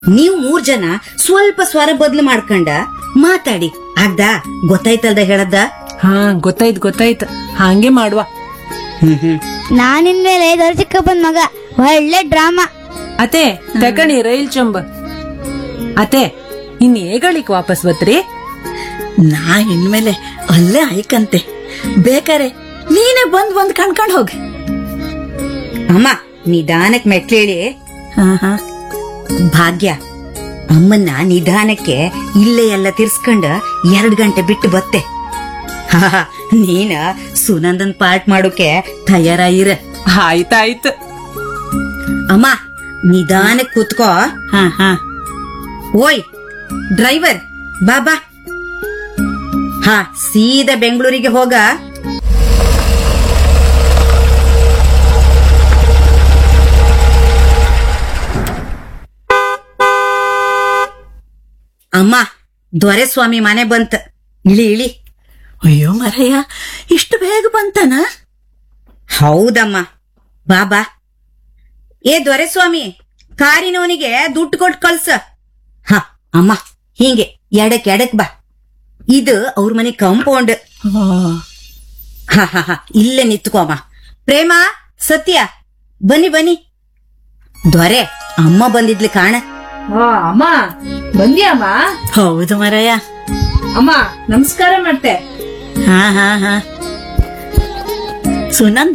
ನೀವ್ 3 ಜನ ಸ್ವಲ್ಪ ಸ್ವರ ಬದ್ಲು ಮಾಡ್ಕೊಂಡ ಮಾತಾಡಿ ಆಗ್ದ ಗೊತ್ತಾಯ್ತಲ್ದ ಹೇಳದ್ದ. ಹಾ ಗೊತ್ತಾಯ್ತು ಹಂಗೆ ಮಾಡುವ. ನಾನಿನ್ಮೇಲೆ ದೊರಚಿಕ್ಕಪ್ಪನ್ ಮಗ ಒಳ್ಳೆ ಡ್ರಾಮಾ. ಅತೆ ತಕಣಿ ರೈಲ್ ಚಂಬ. ಅತೆ ಇನ್ ಏಗಳಿಕ್ ವಾಪಸ್ ಬತ್ರಿ? ನಾ ಇನ್ಮೇಲೆ ಅಲ್ಲೇ ಆಯ್ಕಂತೆ, ಬೇಕಾರೆ ನೀನೇ ಬಂದ್ ಕಣ್ಕೊಂಡ್ ಹೋಗ. ಅಮ್ಮ ನಿಧಾನಕ್ ಮೆಟ್ಲೇಳಿ. ಹಾ ಭಾಗ್ಯ ಅಮ್ಮನ್ನ ನಿಧಾನಕ್ಕೆ ಇಲ್ಲೇ ಎಲ್ಲ ತಿರ್ಸ್ಕೊಂಡ 2 ಗಂಟೆ ಬಿಟ್ಟು ಬತ್ತೆ. ನೀನ ಸುನಂದನ್ ಪಾರ್ಟ್ ಮಾಡೋಕೆ ತಯಾರಾಗಿರ. ಆಯ್ತಾಯ್ತು. ಅಮ್ಮ ನಿಧಾನಕ್ ಕೂತ್ಕೋ. ಹಾ ಓಯ್ ಡ್ರೈವರ್ ಬಾಬಾ. ಹಾ ಸೀದಾ ಬೆಂಗಳೂರಿಗೆ ಹೋಗ. ಅಮ್ಮ ದೊರೆಸ್ವಾಮಿ ಮನೆ ಬಂತ, ಇಳಿ. ಅಯ್ಯೋ ಮರಯ್ಯ, ಇಷ್ಟು ಬೇಗ ಬಂತಾನ? ಹೌದಮ್ಮ ಬಾಬಾ. ಏ ದೊರೆಸ್ವಾಮಿ, ಕಾರಿನವನಿಗೆ ದುಡ್ಡು ಕೊಟ್ಟು ಕಳ್ಸ. ಹ ಅಮ್ಮ ಹಿಂಗೆ ಎಡಕ್ ಬಾ. ಇದು ಅವ್ರ ಮನೆ ಕಾಂಪೌಂಡ್. ಹ ಇಲ್ಲೇ ನಿತ್ಕೋ ಅಮ್ಮ. ಪ್ರೇಮ, ಸತ್ಯ ಬನ್ನಿ. ದೊರೆ ಅಮ್ಮ ಬಂದಿದ್ಲಿ ಕಾಣ. ಅಮ್ಮ ಬಂದ್ಯಾಮ್ಮ? ಹೌದು ಮರಯ್ಯ. ಅಮ್ಮ ನಮಸ್ಕಾರ ಮಾಡ್ತೆ. ಹಾ ಸುನಂದ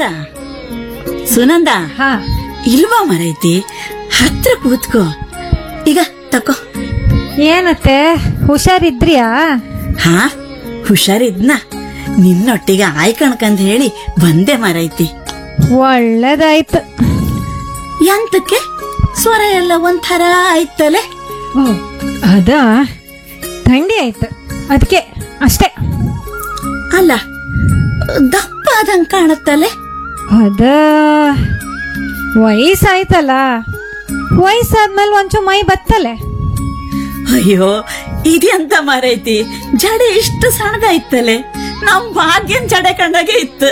ಹಾ ಇಲ್ವಾ ಮರೈತಿ? ಹತ್ರ ಕೂತ್ಕೋ. ಈಗ ತಕೋ. ಏನತ್ತೆ ಹುಷಾರಿದ್ರಿಯಾ? ಹಾ ಹುಷಾರಿದ್ನ, ನಿನ್ನೊಟ್ಟಿಗೆ ಆಯ್ಕಣ್ಕಂದ್ ಹೇಳಿ ಬಂದೆ ಮರೈತಿ. ಒಳ್ಳೇದಾಯ್ತು. ಎಂತಕ್ಕೆ ಸ್ವರ ಎಲ್ಲ ಒಂಥರ ಆಯ್ತಲೆ? ಓ ಅದ ಥಂಡಿ ಆಯ್ತು ಅದಕ್ಕೆ ಅಷ್ಟೇ. ಅಲ್ಲ ದಪ್ಪ ಆದಂಗ್ ಕಾಣತ್ತಲೆ? ಅದ ವಯಸ್ಸಾಯ್ತಲ್ಲ, ವಯಸ್ಸಾದ್ಮೇಲೆ ಒಂಚೂರು ಮೈ ಬತ್ತಲೆ. ಅಯ್ಯೋ ಇದೆಂತ ಮರೈತಿ, ಜಡೆ ಇಷ್ಟು ಸಣ್ಣದಾಯ್ತಲೆ. ನಮ್ ಭಾಗ್ಯನ್ ಜಡೆ ಕಂಡಾಗೆ ಇತ್ತು.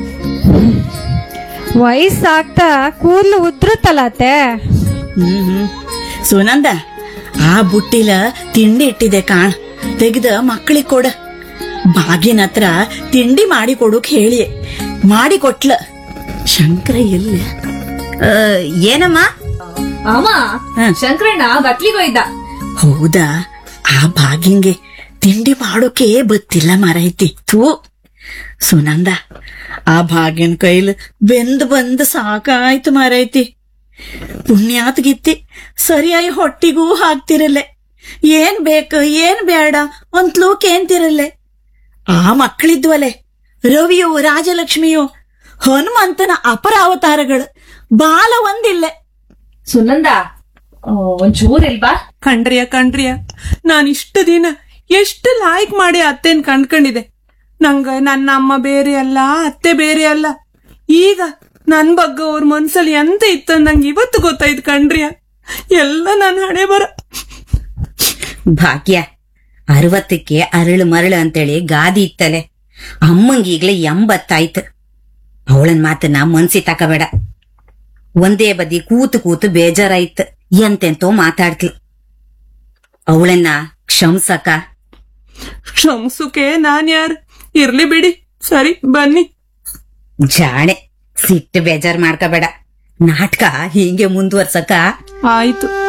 ವಯಸ್ಸಾಗ್ತಾ ಕೂದಲು ಉದ್ರುತ್ತಲ್ಲ ಅತ್ತೆ. ಸುನಂದ, ಆ ಬುಟ್ಟಿಲ ತಿಂಡಿ ಇಟ್ಟಿದೆ ಕಾಣ್, ತೆಗ್ದ ಮಕ್ಕಳಿಗೆ ಕೊಡ. ಭಾಗ್ಯನ ಹತ್ರ ತಿಂಡಿ ಮಾಡಿ ಕೊಡೋಕ್ ಹೇಳಿ ಮಾಡಿ ಕೊಟ್ಲ. ಶಂಕರ ಎಲ್ಲ? ಏನಮ್ಮ? ಅಮ್ಮ ಹ. ಶಂಕರಣ್ಣ ಬಟ್ಲಿಗೋಯ್ದ. ಹೌದಾ? ಆ ಭಾಗ್ಯಂಗೆ ತಿಂಡಿ ಮಾಡೋಕೆ ಬತ್ತಿಲ್ಲ ಮರೈತಿ. ಥೂ ಸುನಂದ, ಆ ಭಾಗ್ಯನ್ ಕೈಲ್ ಬಂದು ಸಾಕಾಯ್ತು ಮರೈತಿ. ಪುಣ್ಯಾತ್ಗಿತ್ತಿ ಸರಿಯಾಗಿ ಹೊಟ್ಟಿಗೂ ಹಾಕ್ತಿರಲ್ಲೆ. ಏನ್ ಬೇಕು ಏನ್ ಬೇಡ ಒಂದ್ ಲೂಕೇಂತಿರಲ್ಲೆ. ಆ ಮಕ್ಕಳಿದ್ವಲೆ, ರವಿಯೋ ರಾಜಲಕ್ಷ್ಮಿಯೋ ಹನುಮಂತನ ಅಪರಾವತಾರಗಳು, ಬಾಲ ಒಂದಿಲ್ಲೆ. ಸುನಂದ ಒಂಚೂರಿಲ್ವಾ? ಕಣ್ರಿಯ ನಾನ್ ಇಷ್ಟು ದಿನ ಎಷ್ಟು ಲಾಯ್ಕ್ ಮಾಡಿ ಅತ್ತೆನ್ ಕಂಡ್ಕೊಂಡಿದೆ. ನಂಗ ನನ್ನ ಅಮ್ಮ ಬೇರೆ ಅಲ್ಲ, ಅತ್ತೆ ಬೇರೆ ಅಲ್ಲ. ಈಗ ನನ್ ಬಗ್ಗೆ ಅವ್ರ ಮನ್ಸಲ್ಲಿ ಎಂತ ಇತ್ತು ನಂಗೆ ಇವತ್ತು ಗೊತ್ತಾಯ್ತು ಕಣ್ರಿಯ. ಎಲ್ಲ ನನ್ನ ಹಣೆ ಬರ. ಭಾಗ್ಯ 60ಕ್ಕೆ ಅರಳು ಮರಳು ಅಂತೇಳಿ ಗಾದಿ ಇತ್ತಲೆ. ಅಮ್ಮಂಗ ಈಗ್ಲೇ 80 ಅವಳನ್ ಮಾತನ್ನ ಮನ್ಸಿ ತಕಬೇಡ. ಒಂದೇ ಬದಿ ಕೂತು ಬೇಜಾರಾಯ್ತು, ಎಂತೆಂತೋ ಮಾತಾಡ್ತಿ. ಅವಳನ್ನ ಕ್ಷಮ್ಸಕ. ಕ್ಷಮ್ಸುಕೆ ನಾನ್ ಯಾರು? ಇರ್ಲಿ ಬಿಡಿ, ಸರಿ ಬನ್ನಿ. ಜಾಣೆ, ಸಿಟ್ಟು ಬೇಜಾರ್ ಮಾಡ್ಕೋಬೇಡ. ನಾಟಕ ಹೀಗೆ ಮುಂದುವರ್ಸಕ. ಆಯ್ತು.